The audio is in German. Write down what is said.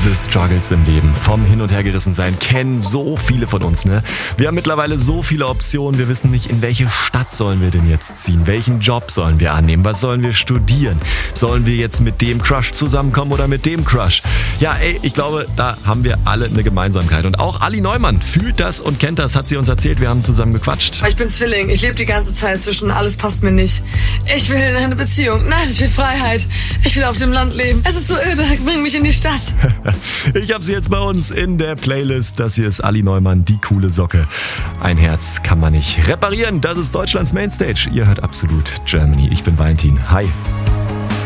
Diese Struggles im Leben, vom Hin- und Hergerissensein, kennen so viele von uns, ne? Wir haben mittlerweile so viele Optionen, wir wissen nicht, in welche Stadt sollen wir denn jetzt ziehen, welchen Job sollen wir annehmen, was sollen wir studieren, sollen wir jetzt mit dem Crush zusammenkommen oder mit dem Crush? Ja, ich glaube, da haben wir alle eine Gemeinsamkeit. Und auch Ali Neumann fühlt das und kennt das, hat sie uns erzählt, wir haben zusammen gequatscht. Ich bin Zwilling, ich lebe die ganze Zeit zwischen alles passt mir nicht. Ich will in eine Beziehung, nein, ich will Freiheit, ich will auf dem Land leben. Es ist so öde, bring mich in die Stadt. Ich habe sie jetzt bei uns in der Playlist. Das hier ist Ali Neumann, die coole Socke. Ein Herz kann man nicht reparieren. Das ist Deutschlands Mainstage. Ihr hört absolut Germany. Ich bin Valentin. Hi.